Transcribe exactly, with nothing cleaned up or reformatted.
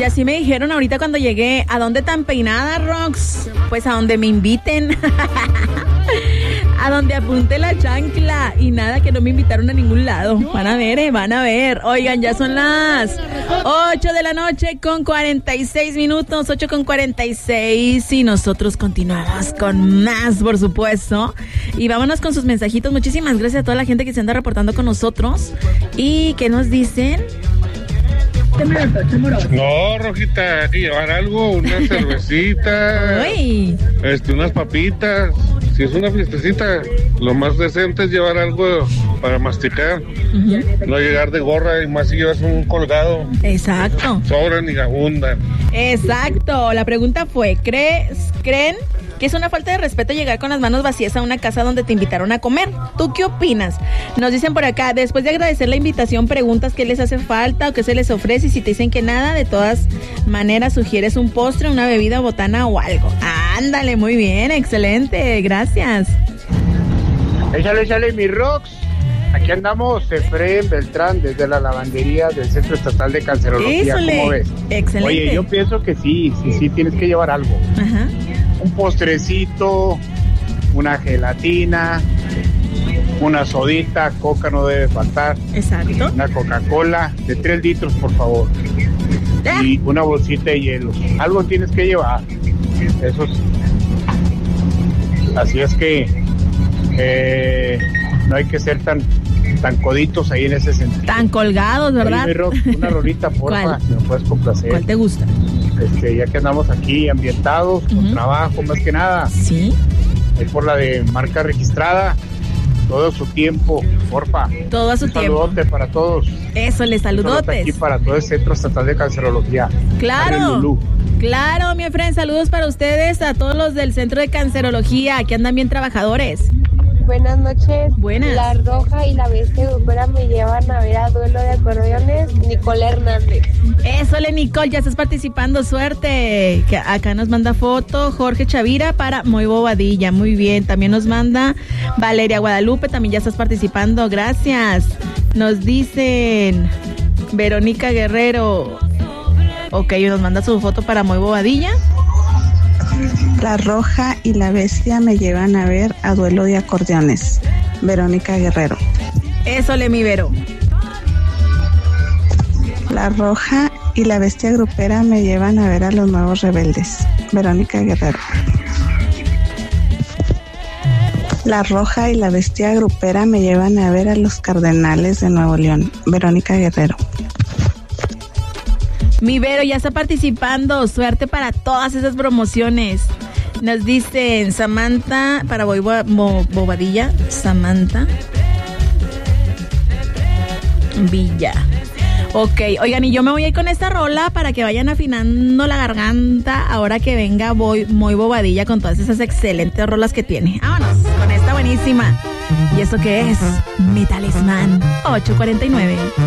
así me dijeron ahorita cuando llegué. ¿A dónde tan peinada, Rox? Pues a donde me inviten. A donde apunte la chancla. Y nada, que no me invitaron a ningún lado. Van a ver, eh, van a ver. Oigan, ya son las ocho de la noche con cuarenta y seis minutos. ocho con cuarenta y seis. Y nosotros continuamos con más, por supuesto. Y vámonos con sus mensajitos. Muchísimas gracias a toda la gente que se anda reportando con nosotros. ¿Y qué nos dicen? No, Rojita, hay que llevar algo, una cervecita, Uy. este, unas papitas. Si es una fiestecita, lo más decente es llevar algo para masticar. Uh-huh. No llegar de gorra, y más si llevas un colgado. Exacto. Sobran y abundan. Exacto. La pregunta fue, ¿crees, creen que es una falta de respeto llegar con las manos vacías a una casa donde te invitaron a comer? ¿Tú qué opinas? Nos dicen por acá, después de agradecer la invitación, preguntas qué les hace falta o qué se les ofrece, y si te dicen que nada, de todas maneras sugieres un postre, una bebida, botana o algo. Ándale, muy bien, excelente, gracias. Échale, échale, mi Rox. Aquí andamos, Efraín Beltrán, desde la lavandería del Centro Estatal de Cancerología. Híjole, ¿cómo ves? Excelente. Oye, yo pienso que sí, sí, sí, tienes que llevar algo. Ajá. Un postrecito, una gelatina, una sodita, coca no debe faltar. Exacto. Una Coca-Cola de tres litros, por favor. ¿Eh? Y una bolsita de hielo. Algo tienes que llevar. Eso sí. Así es que eh, no hay que ser tan tan coditos ahí en ese sentido. Tan colgados, ¿verdad? Oye, Rock, una rolita, porfa, si me puedes complacer. ¿Cuál te gusta? Este, ya que andamos aquí ambientados, uh-huh. con trabajo, más que nada. Sí. Es por la de marca registrada. Todo su tiempo, porfa. Todo a su un tiempo. Saludote para todos. Eso, les saludotes. Aquí para todo el Centro Estatal de Cancerología. Claro. Claro, mi friend, saludos para ustedes, a todos los del Centro de Cancerología, que andan bien trabajadores. Buenas noches. Buenas. La Roja y la Bestia Grupera me llevan a ver a Duelo de Acordeones, Nicole Hernández. Eso, le Nicole, ya estás participando, suerte. Que acá nos manda foto Jorge Chavira para Muy Bobadilla, muy bien. También nos manda Valeria Guadalupe, también ya estás participando, gracias. Nos dicen Verónica Guerrero. Ok, nos manda su foto para Muy Bobadilla. La Roja y la Bestia me llevan a ver a Duelo de Acordeones, Verónica Guerrero. Eso, le mi Vero. La Roja y la Bestia Grupera me llevan a ver a Los Nuevos Rebeldes, Verónica Guerrero. La Roja y la Bestia Grupera me llevan a ver a Los Cardenales de Nuevo León, Verónica Guerrero. Mi Vero ya está participando, suerte para todas esas promociones. Nos dicen Samantha para Boy Bo- Bo- Bobadilla, Samantha Villa. Ok, oigan, y yo me voy a ir con esta rola para que vayan afinando la garganta ahora que venga Boy Muy Bobadilla con todas esas excelentes rolas que tiene. Vámonos con esta buenísima. ¿Y eso qué es? Mi Talismán, ocho cuarenta y nueve.